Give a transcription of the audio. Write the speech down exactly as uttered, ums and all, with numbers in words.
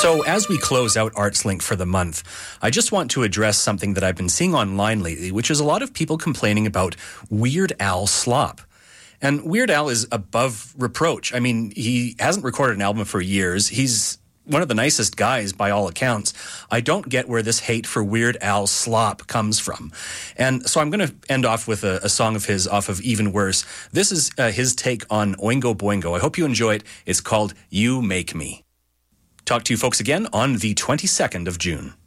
So as we close out ArtsLink for the month, I just want to address something that I've been seeing online lately, which is a lot of people complaining about Weird Al slop. And Weird Al is above reproach. I mean, he hasn't recorded an album for years. He's one of the nicest guys by all accounts. I don't get where this hate for Weird Al slop comes from. And so I'm going to end off with a, a song of his off of Even Worse. This is uh, his take on Oingo Boingo. I hope you enjoy it. It's called You Make Me. Talk to you folks again on the twenty-second of June.